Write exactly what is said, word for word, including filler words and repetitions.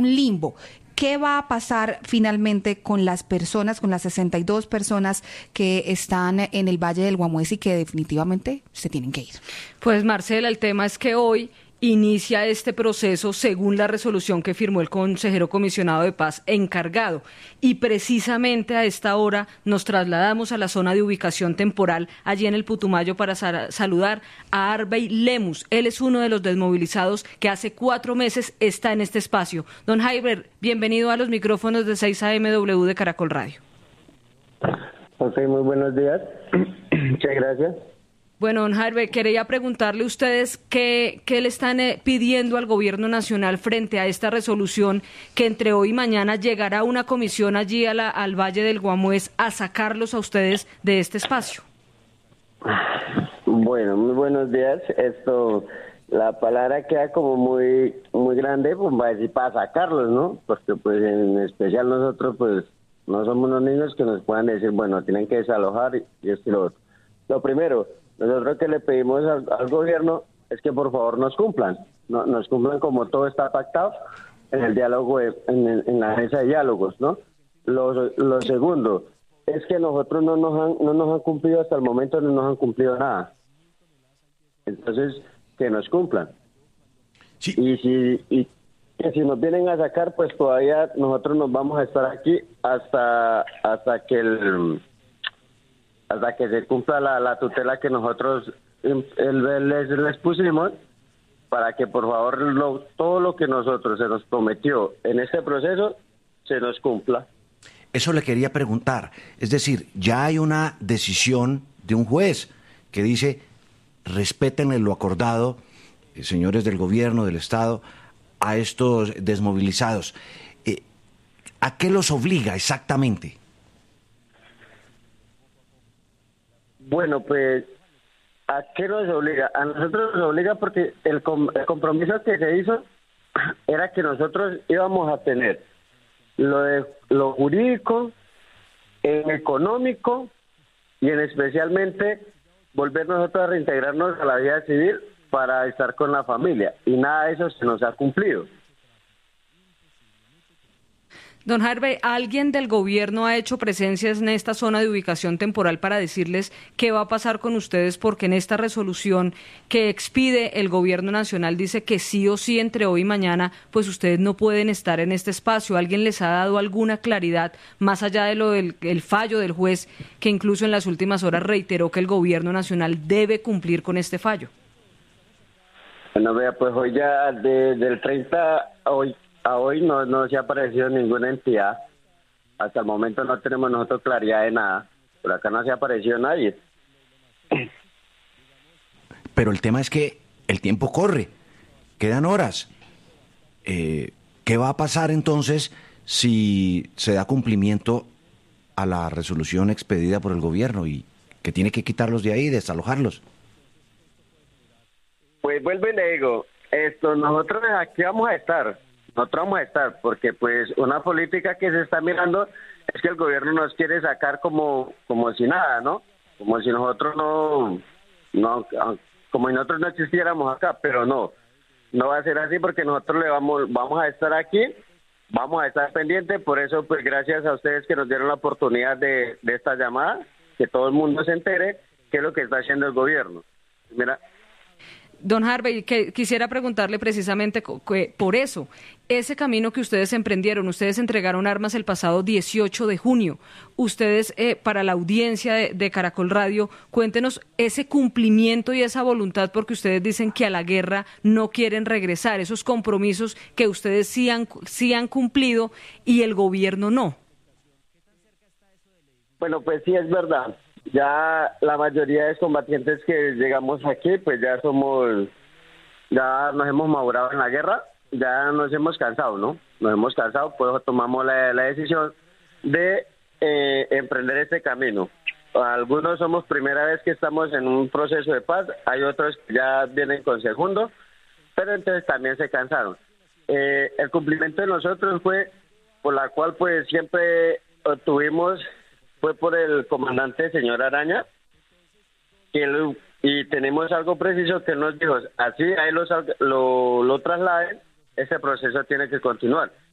un limbo. ¿Qué va a pasar finalmente con las personas, con las sesenta y dos personas que están en el Valle del Guamués y que definitivamente se tienen que ir? Pues Marcela, el tema es que hoy inicia este proceso según la resolución que firmó el consejero comisionado de paz encargado, y precisamente a esta hora nos trasladamos a la zona de ubicación temporal allí en el Putumayo para sa- saludar a Arvey Lemus. Él es uno de los desmovilizados que hace cuatro meses está en este espacio. Don Jaiber, bienvenido a los micrófonos de seis A M W de Caracol Radio. Ok, muy buenos días. Muchas gracias. Bueno, don Harvey, quería preguntarle a ustedes qué, qué le están eh, pidiendo al gobierno nacional frente a esta resolución que entre hoy y mañana llegará una comisión allí a la, al Valle del Guamués a sacarlos a ustedes de este espacio. Bueno, muy buenos días. Esto, la palabra queda como muy muy grande, pues va a decir para sacarlos, ¿no? Porque pues en especial nosotros pues no somos unos niños que nos puedan decir, bueno, tienen que desalojar y, y esto y lo otro. Lo primero, nosotros que le pedimos al, al gobierno es que por favor nos cumplan, no, nos cumplan como todo está pactado en el diálogo, de, en, el, en la mesa de diálogos, ¿no? Lo, lo segundo es que nosotros no nos han no nos han cumplido hasta el momento, no nos han cumplido nada. Entonces, que nos cumplan. Sí. Y si y que si nos vienen a sacar, pues todavía nosotros nos vamos a estar aquí hasta hasta que el hasta que se cumpla la, la tutela que nosotros el, el, les, les pusimos, para que por favor lo, todo lo que nosotros se nos prometió en este proceso se nos cumpla. Eso le quería preguntar, es decir, ya hay una decisión de un juez que dice respétenle lo acordado, eh, señores del gobierno, del Estado, a estos desmovilizados. Eh, ¿A qué los obliga exactamente? Bueno, pues, ¿a qué nos obliga? A nosotros nos obliga porque el, com- el compromiso que se hizo era que nosotros íbamos a tener lo de lo jurídico, en económico y en especialmente volver nosotros a reintegrarnos a la vida civil para estar con la familia. Y nada de eso se nos ha cumplido. Don Harvey, ¿alguien del gobierno ha hecho presencias en esta zona de ubicación temporal para decirles qué va a pasar con ustedes? Porque en esta resolución que expide el gobierno nacional dice que sí o sí entre hoy y mañana, pues ustedes no pueden estar en este espacio. ¿Alguien les ha dado alguna claridad más allá de lo del el fallo del juez, que incluso en las últimas horas reiteró que el gobierno nacional debe cumplir con este fallo? Bueno, vea, pues hoy ya de, del treinta a hoy A hoy no, no se ha aparecido ninguna entidad. Hasta el momento no tenemos nosotros claridad de nada. Por acá no se ha aparecido nadie. Pero el tema es que el tiempo corre, quedan horas. Eh, ¿Qué va a pasar entonces si se da cumplimiento a la resolución expedida por el gobierno y que tiene que quitarlos de ahí, desalojarlos? Pues vuelvo y le digo, esto, nosotros aquí vamos a estar. Nosotros vamos a estar, porque pues una política que se está mirando es que el gobierno nos quiere sacar como como si nada, ¿no? Como si nosotros no, no como si nosotros no existiéramos acá, pero no, no va a ser así porque nosotros le vamos vamos a estar aquí, vamos a estar pendientes, por eso pues gracias a ustedes que nos dieron la oportunidad de, de esta llamada, que todo el mundo se entere qué es lo que está haciendo el gobierno. Mira. Don Harvey, que quisiera preguntarle precisamente que, por eso, ese camino que ustedes emprendieron, ustedes entregaron armas el pasado dieciocho de junio. Ustedes, eh, para la audiencia de, de Caracol Radio, cuéntenos ese cumplimiento y esa voluntad, porque ustedes dicen que a la guerra no quieren regresar, esos compromisos que ustedes sí han, sí han cumplido y el gobierno no. Bueno, pues sí, es verdad. Ya la mayoría de combatientes que llegamos aquí, pues ya somos, ya nos hemos madurado en la guerra, ya nos hemos cansado, ¿no? Nos hemos cansado, por eso tomamos la, la decisión de eh, emprender este camino. Algunos somos primera vez que estamos en un proceso de paz, hay otros que ya vienen con segundo, pero entonces también se cansaron. Eh, el cumplimiento de nosotros fue por la cual pues siempre obtuvimos fue por el comandante señor Araña, que él, y tenemos algo preciso que nos dijo, así ahí lo, lo, lo trasladen, ese proceso tiene que continuar.